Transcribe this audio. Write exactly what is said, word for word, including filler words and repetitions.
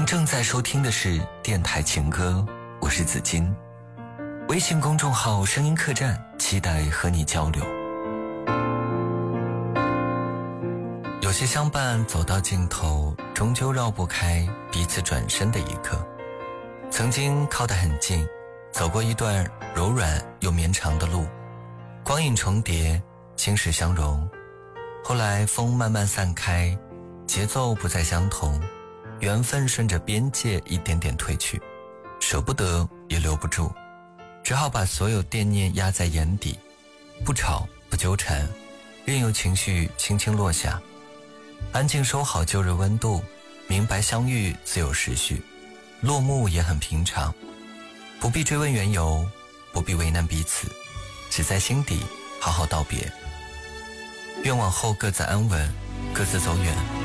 正在收听的是电台情歌，我是子金。微信公众号声音客栈，期待和你交流。有些相伴走到尽头，终究绕不开彼此转身的一刻。曾经靠得很近，走过一段柔软又绵长的路，光影重叠，心事相融。后来风慢慢散开，节奏不再相同，缘分顺着边界一点点褪去，舍不得也留不住，只好把所有惦念压在眼底，不吵不纠缠，任由情绪轻轻落下，安静收好旧日温度，明白相遇自有时序，落幕也很平常，不必追问缘由，不必为难彼此，只在心底好好道别。愿往后各自安稳，各自走远。